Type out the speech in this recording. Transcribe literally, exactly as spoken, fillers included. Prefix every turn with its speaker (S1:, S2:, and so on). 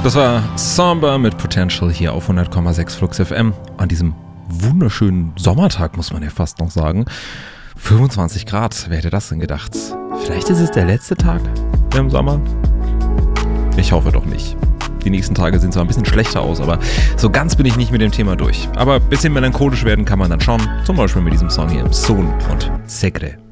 S1: Das war Samba mit Potential hier auf hundert Komma sechs Flux F M an diesem wunderschönen Sommertag, muss man ja fast noch sagen. fünfundzwanzig Grad, wer hätte das denn gedacht? Vielleicht ist es der letzte Tag im Sommer? Ich hoffe doch nicht. Die nächsten Tage sehen zwar ein bisschen schlechter aus, aber so ganz bin ich nicht mit dem Thema durch. Aber ein bisschen melancholisch werden kann man dann schon, zum Beispiel mit diesem Song hier, Son und Segre.